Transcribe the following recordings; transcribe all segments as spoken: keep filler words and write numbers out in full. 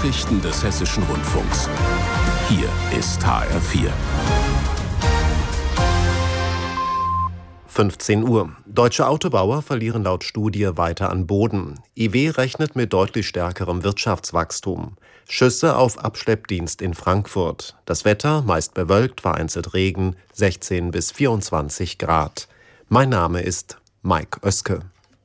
Nachrichten des Hessischen Rundfunks. Hier ist H R vier. fünfzehn Uhr. Deutsche Autobauer verlieren laut Studie weiter an Boden. I W rechnet mit deutlich stärkerem Wirtschaftswachstum. Schüsse auf Abschleppdienst in Frankfurt. Das Wetter meist bewölkt, vereinzelt Regen, sechzehn bis vierundzwanzig Grad. Mein Name ist Mike Oeske.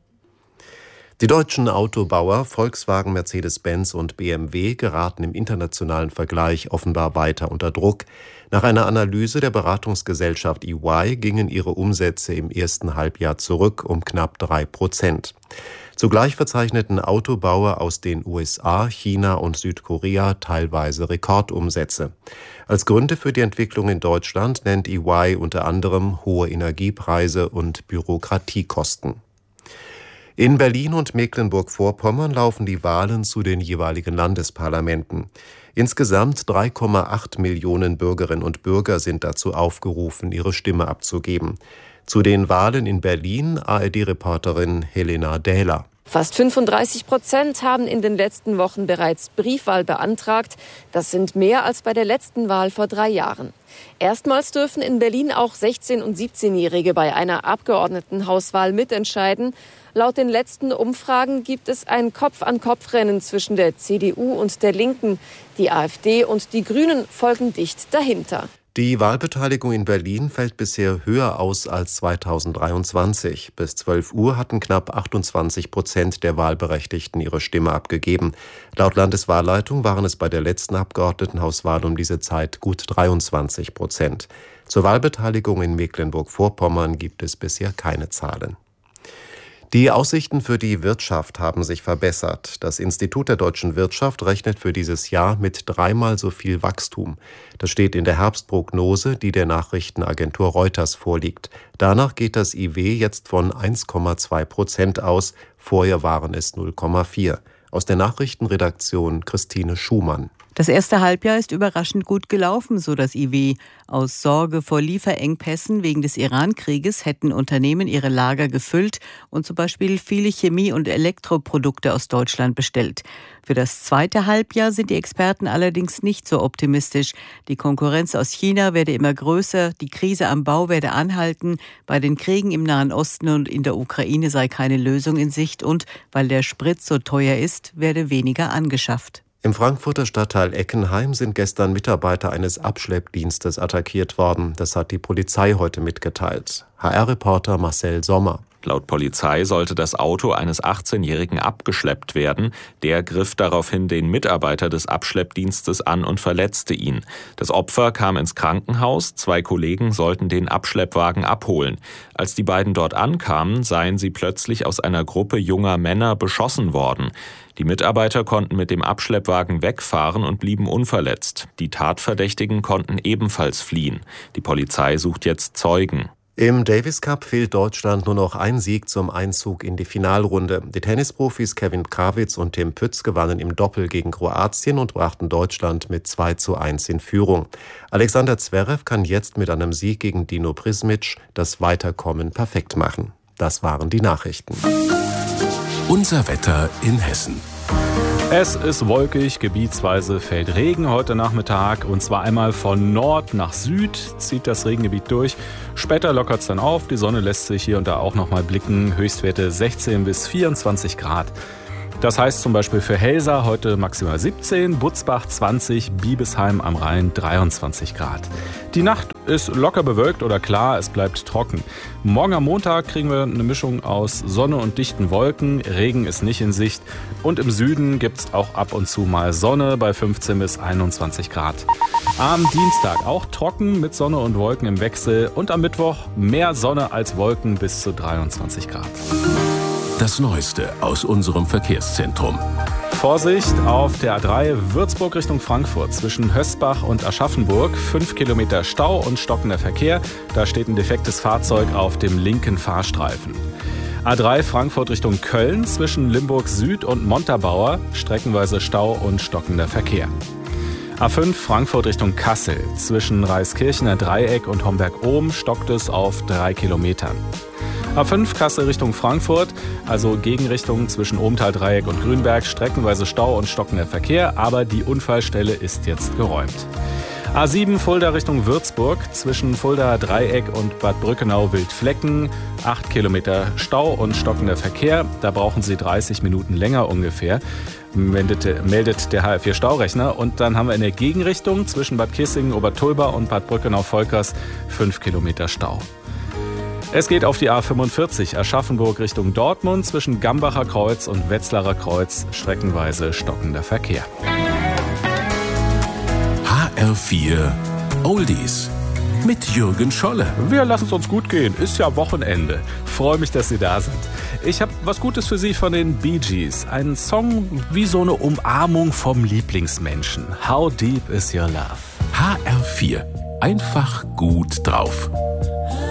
Die deutschen Autobauer Volkswagen, Mercedes-Benz und B M W geraten im internationalen Vergleich offenbar weiter unter Druck. Nach einer Analyse der Beratungsgesellschaft E Y gingen ihre Umsätze im ersten Halbjahr zurück um knapp drei Prozent. Zugleich verzeichneten Autobauer aus den U S A, China und Südkorea teilweise Rekordumsätze. Als Gründe für die Entwicklung in Deutschland nennt E Y unter anderem hohe Energiepreise und Bürokratiekosten. In Berlin und Mecklenburg-Vorpommern laufen die Wahlen zu den jeweiligen Landesparlamenten. Insgesamt drei Komma acht Millionen Bürgerinnen und Bürger sind dazu aufgerufen, ihre Stimme abzugeben. Zu den Wahlen in Berlin A R D-Reporterin Helena Dähler. Fast fünfunddreißig Prozent haben in den letzten Wochen bereits Briefwahl beantragt. Das sind mehr als bei der letzten Wahl vor drei Jahren. Erstmals dürfen in Berlin auch sechzehn- und siebzehnjährige bei einer Abgeordnetenhauswahl mitentscheiden. Laut den letzten Umfragen gibt es ein Kopf-an-Kopf-Rennen zwischen der C D U und der Linken. Die AfD und die Grünen folgen dicht dahinter. Die Wahlbeteiligung in Berlin fällt bisher höher aus als zweitausenddreiundzwanzig. Bis zwölf Uhr hatten knapp achtundzwanzig Prozent der Wahlberechtigten ihre Stimme abgegeben. Laut Landeswahlleitung waren es bei der letzten Abgeordnetenhauswahl um diese Zeit gut dreiundzwanzig Prozent. Zur Wahlbeteiligung in Mecklenburg-Vorpommern gibt es bisher keine Zahlen. Die Aussichten für die Wirtschaft haben sich verbessert. Das Institut der deutschen Wirtschaft rechnet für dieses Jahr mit dreimal so viel Wachstum. Das steht in der Herbstprognose, die der Nachrichtenagentur Reuters vorliegt. Danach geht das I W jetzt von eins Komma zwei Prozent aus. Vorher waren es null Komma vier. Aus der Nachrichtenredaktion Christine Schumann. Das erste Halbjahr ist überraschend gut gelaufen, so das I W. Aus Sorge vor Lieferengpässen wegen des Iran-Krieges hätten Unternehmen ihre Lager gefüllt und zum Beispiel viele Chemie- und Elektroprodukte aus Deutschland bestellt. Für das zweite Halbjahr sind die Experten allerdings nicht so optimistisch. Die Konkurrenz aus China werde immer größer, die Krise am Bau werde anhalten, bei den Kriegen im Nahen Osten und in der Ukraine sei keine Lösung in Sicht und weil der Sprit so teuer ist, werde weniger angeschafft. Im Frankfurter Stadtteil Eckenheim sind gestern Mitarbeiter eines Abschleppdienstes attackiert worden. Das hat die Polizei heute mitgeteilt. H R-Reporter Marcel Sommer. Laut Polizei sollte das Auto eines achtzehnjährigen abgeschleppt werden. Der griff daraufhin den Mitarbeiter des Abschleppdienstes an und verletzte ihn. Das Opfer kam ins Krankenhaus. Zwei Kollegen sollten den Abschleppwagen abholen. Als die beiden dort ankamen, seien sie plötzlich aus einer Gruppe junger Männer beschossen worden. Die Mitarbeiter konnten mit dem Abschleppwagen wegfahren und blieben unverletzt. Die Tatverdächtigen konnten ebenfalls fliehen. Die Polizei sucht jetzt Zeugen. Im Davis Cup fehlt Deutschland nur noch ein Sieg zum Einzug in die Finalrunde. Die Tennisprofis Kevin Krawitz und Tim Pütz gewannen im Doppel gegen Kroatien und brachten Deutschland mit zwei zu eins in Führung. Alexander Zverev kann jetzt mit einem Sieg gegen Dino Prismic das Weiterkommen perfekt machen. Das waren die Nachrichten. Unser Wetter in Hessen. Es ist wolkig, gebietsweise fällt Regen heute Nachmittag und zwar einmal von Nord nach Süd zieht das Regengebiet durch. Später lockert es dann auf, die Sonne lässt sich hier und da auch noch mal blicken, Höchstwerte sechzehn bis vierundzwanzig Grad. Das heißt zum Beispiel für Helsa heute maximal siebzehn, Butzbach zwanzig, Biebesheim am Rhein dreiundzwanzig Grad. Die Nacht ist locker bewölkt oder klar, es bleibt trocken. Morgen am Montag kriegen wir eine Mischung aus Sonne und dichten Wolken, Regen ist nicht in Sicht und im Süden gibt es auch ab und zu mal Sonne bei fünfzehn bis einundzwanzig Grad. Am Dienstag auch trocken mit Sonne und Wolken im Wechsel und am Mittwoch mehr Sonne als Wolken bis zu dreiundzwanzig Grad. Das Neueste aus unserem Verkehrszentrum. Vorsicht auf der A drei Würzburg Richtung Frankfurt zwischen Hösbach und Aschaffenburg. Fünf Kilometer Stau und stockender Verkehr. Da steht ein defektes Fahrzeug auf dem linken Fahrstreifen. A drei Frankfurt Richtung Köln zwischen Limburg Süd und Montabaur. Streckenweise Stau und stockender Verkehr. A fünf Frankfurt Richtung Kassel. Zwischen Reiskirchener Dreieck und Homberg-Ohm stockt es auf drei Kilometern. A fünf Kassel Richtung Frankfurt, also Gegenrichtung zwischen Obenthal-Dreieck und Grünberg, streckenweise Stau und stockender Verkehr, aber die Unfallstelle ist jetzt geräumt. A sieben Fulda Richtung Würzburg, zwischen Fulda-Dreieck und Bad Brückenau-Wildflecken, acht Kilometer Stau und stockender Verkehr. Da brauchen Sie dreißig Minuten länger ungefähr, meldet, meldet der H R vier Staurechner. Und dann haben wir in der Gegenrichtung zwischen Bad Kissingen, Obertulba und Bad Brückenau-Volkers fünf Kilometer Stau. Es geht auf die A fünfundvierzig Aschaffenburg Richtung Dortmund, zwischen Gambacher Kreuz und Wetzlarer Kreuz, streckenweise stockender Verkehr. H R vier Oldies mit Jürgen Scholle. Wir lassen es uns gut gehen. Ist ja Wochenende. Freue mich, dass Sie da sind. Ich habe was Gutes für Sie von den Bee Gees. Ein Song wie so eine Umarmung vom Lieblingsmenschen. How deep is your love? H R vier. Einfach gut drauf.